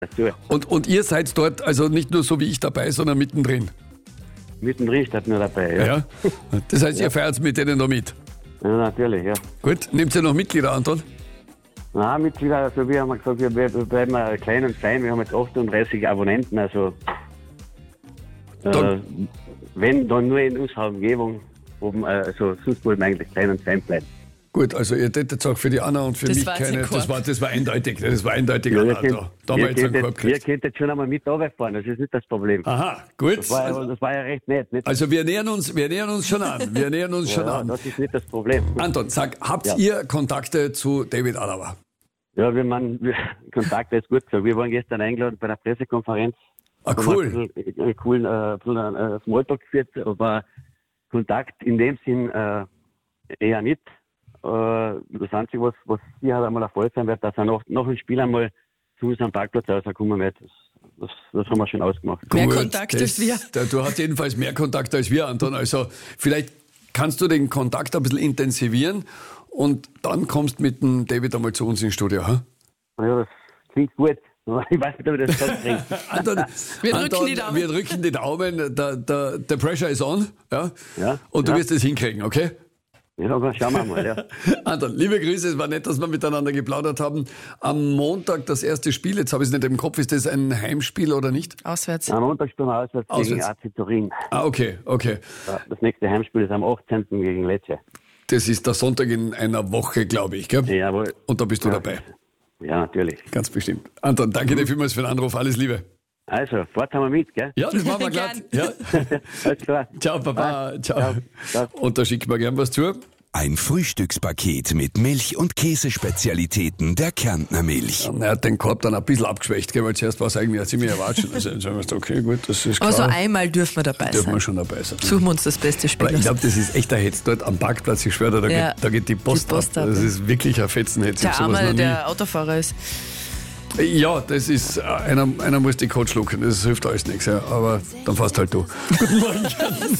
dazu. Und ihr seid dort also nicht nur so wie ich dabei, sondern mittendrin. Mittendrin steht nur dabei, ja. Ja? Das heißt, ihr feiert mit denen noch mit. Ja, natürlich, ja. Gut, nehmt ihr noch Mitglieder, Anton? Nein, Mitglieder, also wir haben gesagt, wir bleiben klein und fein. Wir haben jetzt 38 Abonnenten, also wenn, dann nur in unserer Umgebung. Also sonst wollten wir eigentlich klein und fein bleiben. Gut, also ihr hättet auch für die Anna und für mich keine. Das war eindeutig. Das war eindeutig. Ja, Da haben wir jetzt einen Korb ihr gekriegt. könnt jetzt schon einmal mit runterfahren, das ist nicht das Problem. Aha, gut. Das war ja recht nett. Nicht? Also wir nähern uns schon an. Wir nähern uns schon an. Das ist nicht das Problem. Anton, sag, habt ihr Kontakte zu David Alaba? Ja, Kontakte ist gut gesagt. Wir waren gestern eingeladen bei der Pressekonferenz. Ah, cool. Einen coolen Smalltalk geführt, aber Kontakt in dem Sinn eher nicht. Das Einzige, was hier halt einmal Erfolg sein wird, dass er nach dem Spiel einmal zu unserem Parkplatz rauskommen wird. Das haben wir schon ausgemacht. Mehr Gut, Kontakt als wir. Du hast jedenfalls mehr Kontakt als wir, Anton. Also vielleicht kannst du den Kontakt ein bisschen intensivieren und dann kommst mit dem David einmal zu uns ins Studio. Ha? Ja, das klingt gut. Ich weiß nicht, ob ich das schon kriege. Anton, drücken die Daumen. Wir drücken die Daumen. Der Pressure is on. Ja? Ja, Und du ja. wirst es hinkriegen, okay? Ja, aber schauen wir mal, ja. Anton, liebe Grüße, es war nett, dass wir miteinander geplaudert haben. Am Montag das erste Spiel, jetzt habe ich es nicht im Kopf, ist das ein Heimspiel oder nicht? Auswärts. Am Montag spielen wir auswärts gegen AC Turin. Ah, okay. Ja, das nächste Heimspiel ist am 18. gegen Lecce. Das ist der Sonntag in einer Woche, glaube ich, gell? Jawohl. Und da bist du dabei. Ja, natürlich. Ganz bestimmt. Anton, danke dir vielmals für den Anruf, alles Liebe. Also, fahrt haben wir mit, gell? Ja, das machen wir glatt. Ja. Alles klar. Ciao, Papa. Ciao. Ciao. Und da schicken wir gern was zu. Ein Frühstückspaket mit Milch- und Käsespezialitäten der Kärntner Milch. Er hat den Korb dann ein bisschen abgeschwächt, gell, weil zuerst war es eigentlich ein ziemlich erwatschen. Also dann haben wir gesagt, okay, gut, das ist klar. Aber so einmal dürfen wir dabei Dürfen sein. wir schon dabei sein. Suchen wir uns das beste Spiel Aber ich aus. glaube, das ist echt ein Hetz dort am Parkplatz. Ich schwöre, da geht die Post ab. Das ist wirklich ein Fetzenhetz. Der Arme, der Autofahrer ist. Ja, das ist, einer muss die Code schlucken. Das hilft alles nichts. Ja. Aber dann fährst halt du. Guten Morgen.